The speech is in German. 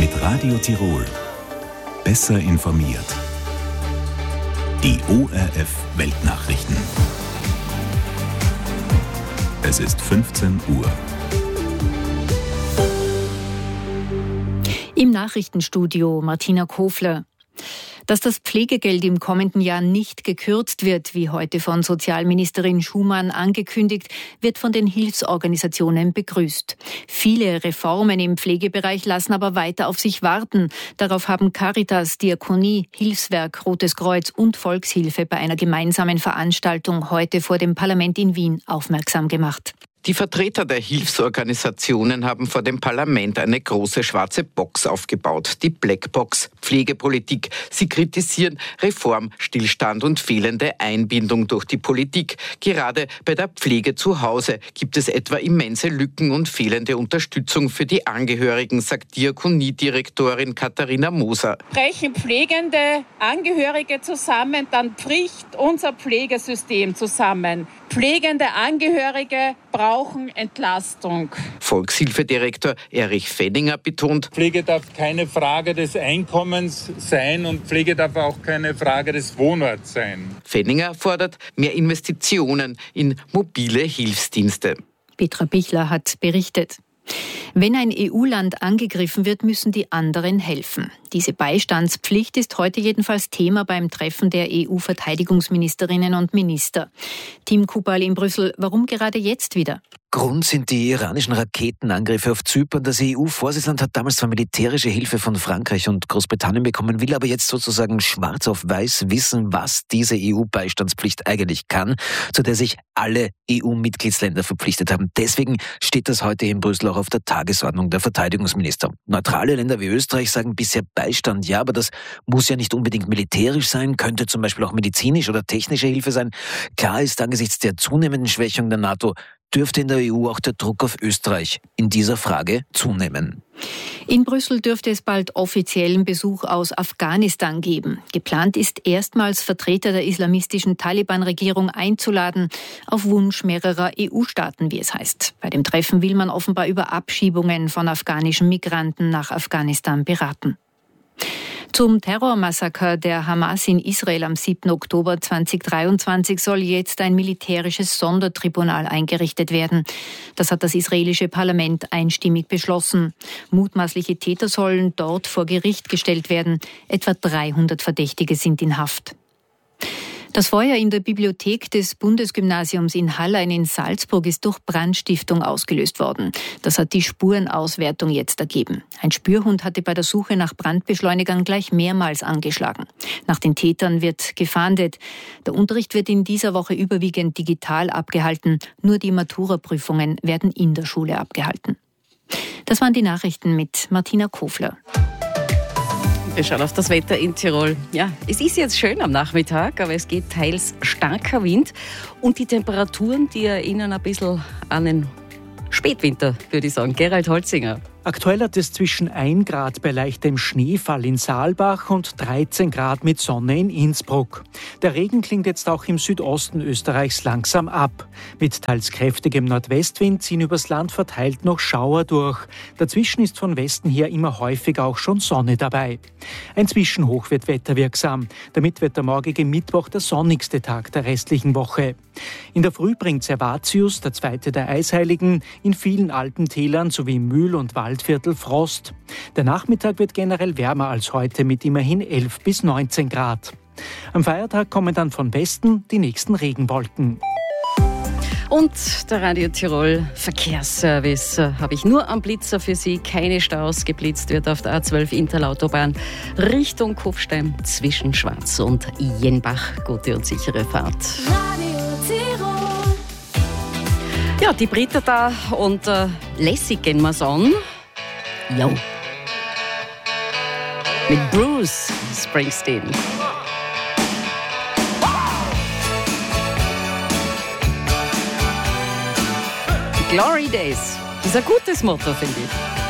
mit Radio Tirol. Besser informiert. Die ORF Weltnachrichten. Es ist 15 Uhr. Im Nachrichtenstudio Martina Kofler. Dass das Pflegegeld im kommenden Jahr nicht gekürzt wird, wie heute von Sozialministerin Schumann angekündigt, wird von den Hilfsorganisationen begrüßt. Viele Reformen im Pflegebereich lassen aber weiter auf sich warten. Darauf haben Caritas, Diakonie, Hilfswerk, Rotes Kreuz und Volkshilfe bei einer gemeinsamen Veranstaltung heute vor dem Parlament in Wien aufmerksam gemacht. Die Vertreter der Hilfsorganisationen haben vor dem Parlament eine große schwarze Box aufgebaut, die Blackbox Pflegepolitik. Sie kritisieren Reform, Stillstand und fehlende Einbindung durch die Politik. Gerade bei der Pflege zu Hause gibt es etwa immense Lücken und fehlende Unterstützung für die Angehörigen, sagt Diakoniedirektorin Katharina Moser. Brechen pflegende Angehörige zusammen, dann bricht unser Pflegesystem zusammen. Pflegende Angehörige brauchen Entlastung. Volkshilfedirektor Erich Fenninger betont: Pflege darf keine Frage des Einkommens sein und Pflege darf auch keine Frage des Wohnorts sein. Fenninger fordert mehr Investitionen in mobile Hilfsdienste. Petra Bichler hat berichtet. Wenn ein EU-Land angegriffen wird, müssen die anderen helfen. Diese Beistandspflicht ist heute jedenfalls Thema beim Treffen der EU-Verteidigungsministerinnen und Minister. Tim Kubal in Brüssel, warum gerade jetzt wieder? Grund sind die iranischen Raketenangriffe auf Zypern. Das EU-Vorsitzland hat damals zwar militärische Hilfe von Frankreich und Großbritannien bekommen, will aber jetzt sozusagen schwarz auf weiß wissen, was diese EU-Beistandspflicht eigentlich kann, zu der sich alle EU-Mitgliedsländer verpflichtet haben. Deswegen steht das heute in Brüssel auch auf der Tagesordnung der Verteidigungsminister. Neutrale Länder wie Österreich sagen bisher Beistand, ja, aber das muss ja nicht unbedingt militärisch sein, könnte zum Beispiel auch medizinisch oder technische Hilfe sein. Klar ist, angesichts der zunehmenden Schwächung der NATO dürfte in der EU auch der Druck auf Österreich in dieser Frage zunehmen. In Brüssel dürfte es bald offiziellen Besuch aus Afghanistan geben. Geplant ist erstmals Vertreter der islamistischen Taliban-Regierung einzuladen, auf Wunsch mehrerer EU-Staaten, wie es heißt. Bei dem Treffen will man offenbar über Abschiebungen von afghanischen Migranten nach Afghanistan beraten. Zum Terrormassaker der Hamas in Israel am 7. Oktober 2023 soll jetzt ein militärisches Sondertribunal eingerichtet werden. Das hat das israelische Parlament einstimmig beschlossen. Mutmaßliche Täter sollen dort vor Gericht gestellt werden. Etwa 300 Verdächtige sind in Haft. Das Feuer in der Bibliothek des Bundesgymnasiums in Hallein in Salzburg ist durch Brandstiftung ausgelöst worden. Das hat die Spurenauswertung jetzt ergeben. Ein Spürhund hatte bei der Suche nach Brandbeschleunigern gleich mehrmals angeschlagen. Nach den Tätern wird gefahndet. Der Unterricht wird in dieser Woche überwiegend digital abgehalten. Nur die Maturaprüfungen werden in der Schule abgehalten. Das waren die Nachrichten mit Martina Kofler. Wir schauen auf das Wetter in Tirol. Ja, es ist jetzt schön am Nachmittag, aber es geht teils starker Wind. Und die Temperaturen, die erinnern ein bisschen an den Spätwinter, würde ich sagen. Gerald Holzinger. Aktuell hat es zwischen 1 Grad bei leichtem Schneefall in Saalbach und 13 Grad mit Sonne in Innsbruck. Der Regen klingt jetzt auch im Südosten Österreichs langsam ab. Mit teils kräftigem Nordwestwind ziehen übers Land verteilt noch Schauer durch. Dazwischen ist von Westen her immer häufig auch schon Sonne dabei. Ein Zwischenhoch wird wetterwirksam. Damit wird der morgige Mittwoch der sonnigste Tag der restlichen Woche. In der Früh bringt Servatius, der zweite der Eisheiligen, in vielen Alpentälern sowie Mühl- und Waldviertel Frost. Der Nachmittag wird generell wärmer als heute mit immerhin 11 bis 19 Grad. Am Feiertag kommen dann von Westen die nächsten Regenwolken. Und der Radio Tirol Verkehrsservice habe ich nur am Blitzer für Sie. Keine Staus. Geblitzt wird auf der A12 Interlautobahn Richtung Kufstein zwischen Schwarz und Jenbach. Gute und sichere Fahrt. Ja, die Britta da und lässig gehen wir's an. Jo. Mit Bruce Springsteen. Glory Days. Das ist ein gutes Motto, finde ich.